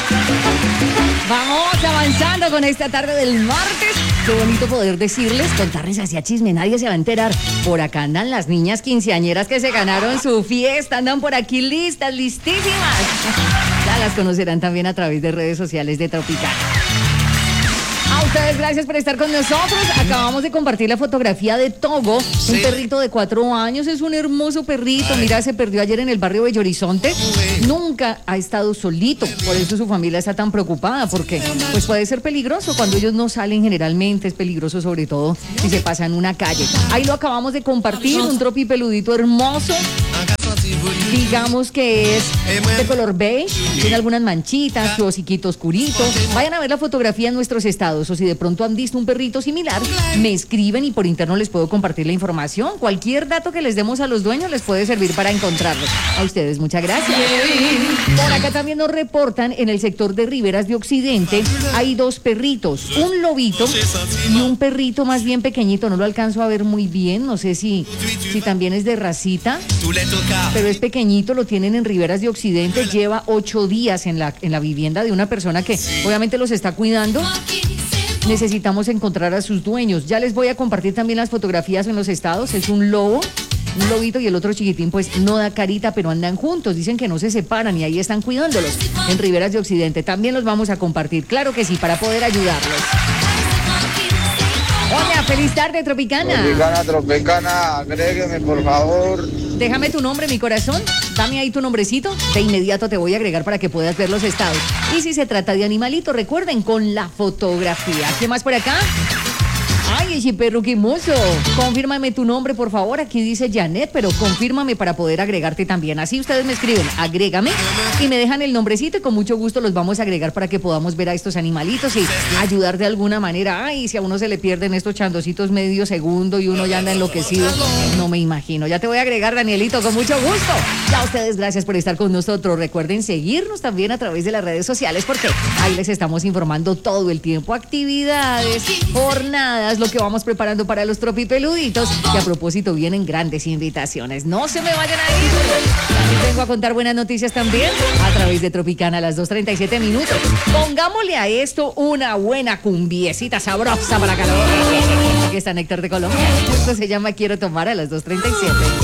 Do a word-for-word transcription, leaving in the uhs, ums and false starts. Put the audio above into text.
Vamos avanzando con esta tarde del martes. Qué bonito poder decirles, contarles hacia chisme, nadie se va a enterar. Por acá andan las niñas quinceañeras que se ganaron su fiesta, andan por aquí listas, listísimas. Ya las conocerán también a través de redes sociales de Tropical. A ustedes, gracias por estar con nosotros. Acabamos de compartir la fotografía de Togo, sí. Un perrito de cuatro años, es un hermoso perrito. Ay. Mira, se perdió ayer en el barrio Bello Horizonte. Uy. Nunca ha estado solito, por eso su familia está tan preocupada, porque pues puede ser peligroso cuando ellos no salen generalmente, es peligroso sobre todo si se pasa en una calle. Ahí lo acabamos de compartir, un tropipeludito hermoso. Digamos que es de color beige, tiene algunas manchitas, su hociquito oscurito. Vayan a ver la fotografía en nuestros estados, o si de pronto han visto un perrito similar, me escriben y por interno les puedo compartir la información. Cualquier dato que les demos a los dueños les puede servir para encontrarlos. A ustedes, muchas gracias. Por acá también nos reportan en el sector de Riberas de Occidente, hay dos perritos, un lobito y un perrito más bien pequeñito, no lo alcanzo a ver muy bien, no sé si, si también es de racita, pero es pequeñito, lo tienen en Riberas de Occidente, lleva ocho días en la, en la vivienda de una persona que obviamente los está cuidando. Necesitamos encontrar a sus dueños. Ya les voy a compartir también las fotografías en los estados. Es un lobo, un lobito, y el otro chiquitín pues no da carita, pero andan juntos. Dicen que no se separan y ahí están cuidándolos en Riberas de Occidente. También los vamos a compartir, claro que sí, para poder ayudarlos. Hola, feliz tarde, Tropicana. Tropicana, Tropicana, agrégueme, por favor. Déjame tu nombre, mi corazón. Dame ahí tu nombrecito. De inmediato te voy a agregar para que puedas ver los estados. Y si se trata de animalito, recuerden, con la fotografía. ¿Qué más por acá? Ay, ese perro qué hermoso. Confírmame tu nombre, por favor. Aquí dice Janet, pero confírmame para poder agregarte también. Así ustedes me escriben, agrégame, y me dejan el nombrecito y con mucho gusto los vamos a agregar para que podamos ver a estos animalitos y ayudar de alguna manera. Ay, si a uno se le pierden estos chandocitos medio segundo y uno ya anda enloquecido, no me imagino. Ya te voy a agregar, Danielito, con mucho gusto. Ya ustedes, gracias por estar con nosotros. Recuerden seguirnos también a través de las redes sociales, porque ahí les estamos informando todo el tiempo. Actividades, jornadas, lo que vamos preparando para los tropipeluditos, que a propósito vienen grandes invitaciones. No se me vayan a ir. Y vengo a contar buenas noticias también a través de Tropicana a las dos treinta y siete minutos. Pongámosle a esto una buena cumbiecita sabrosa para calor. Aquí está Néctar de Colombia. Esto se llama Quiero Tomar a las dos treinta y siete.